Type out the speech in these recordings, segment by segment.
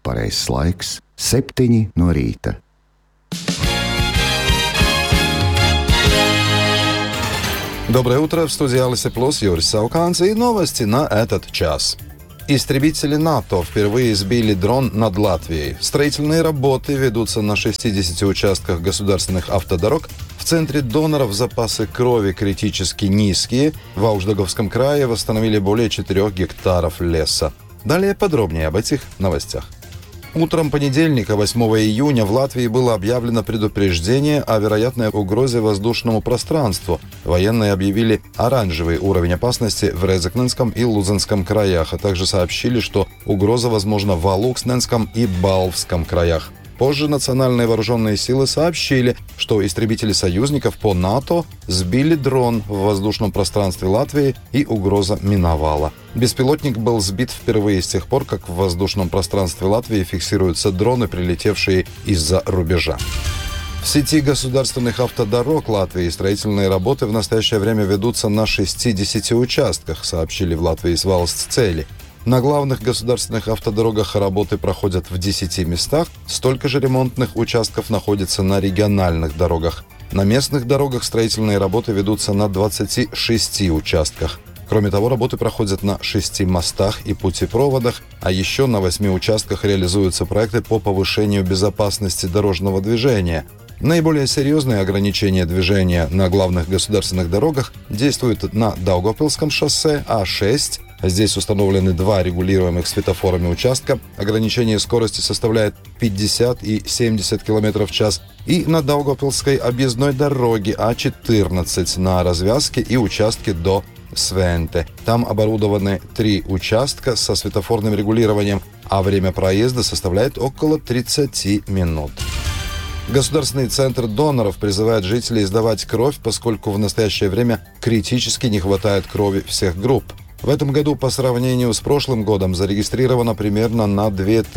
pareizais laiks - 7 no rīta. Доброе утро, в студии Алисе Плюс, Юрий Сауканц и новости на этот час. Истребители НАТО впервые сбили дрон над Латвией. Строительные работы ведутся на 60 участках государственных автодорог. В центре доноров запасы крови критически низкие. В Ауждаговском крае восстановили более 4 гектаров леса. Далее подробнее об этих новостях. Утром понедельника, 8 июня, в Латвии было объявлено предупреждение о вероятной угрозе воздушному пространству. Военные объявили оранжевый уровень опасности в Резекненском и Лузенском краях, а также сообщили, что угроза возможна в Алуксненском и Балвском краях. Позже национальные вооруженные силы сообщили, что истребители союзников по НАТО сбили дрон в воздушном пространстве Латвии, и угроза миновала. Беспилотник был сбит впервые с тех пор, как в воздушном пространстве Латвии фиксируются дроны, прилетевшие из-за рубежа. В сети государственных автодорог Латвии строительные работы в настоящее время ведутся на 60 участках, сообщили в Латвии с Valsts-Ceļi. На главных государственных автодорогах работы проходят в 10 местах, столько же ремонтных участков находится на региональных дорогах. На местных дорогах строительные работы ведутся на 26 участках. Кроме того, работы проходят на 6 мостах и путепроводах, а еще на 8 участках реализуются проекты по повышению безопасности дорожного движения. Наиболее серьезные ограничения движения на главных государственных дорогах действуют на Даугавпилском шоссе А6. Здесь установлены 2 регулируемых светофорами участка. Ограничение скорости составляет 50 и 70 км в час. И на Даугавпилской объездной дороге А14 на развязке и участке до Свенте. Там оборудованы 3 участка со светофорным регулированием, а время проезда составляет около 30 минут. Государственный центр доноров призывает жителей сдавать кровь, поскольку в настоящее время критически не хватает крови всех групп. В этом году по сравнению с прошлым годом зарегистрировано примерно на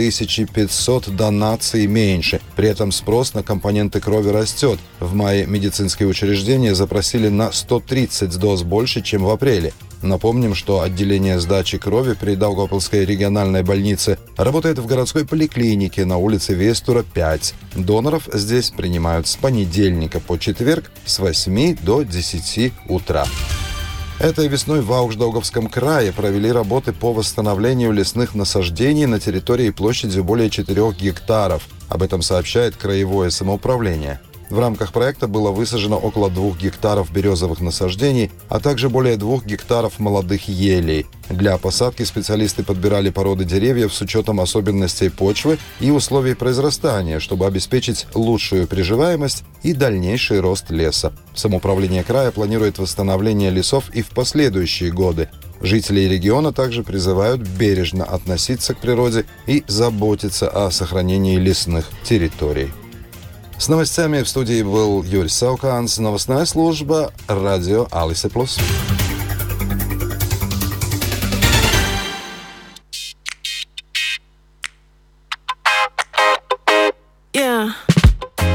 2500 донаций меньше. При этом спрос на компоненты крови растет. В мае медицинские учреждения запросили на 130 доз больше, чем в апреле. Напомним, что отделение сдачи крови при Даугавпилской региональной больнице работает в городской поликлинике на улице Вестура, 5. Доноров здесь принимают с понедельника по четверг с 8 до 10 утра. Этой весной в Ауждаговском крае провели работы по восстановлению лесных насаждений на территории площадью более 4 гектаров. Об этом сообщает краевое самоуправление. В рамках проекта было высажено около 2 гектаров березовых насаждений, а также более 2 гектаров молодых елей. Для посадки специалисты подбирали породы деревьев с учетом особенностей почвы и условий произрастания, чтобы обеспечить лучшую приживаемость и дальнейший рост леса. Самоуправление края планирует восстановление лесов и в последующие годы. Жителей региона также призывают бережно относиться к природе и заботиться о сохранении лесных территорий. С новостями в студии был Юрий Сауканц, новостная служба радио Алисе Плюс.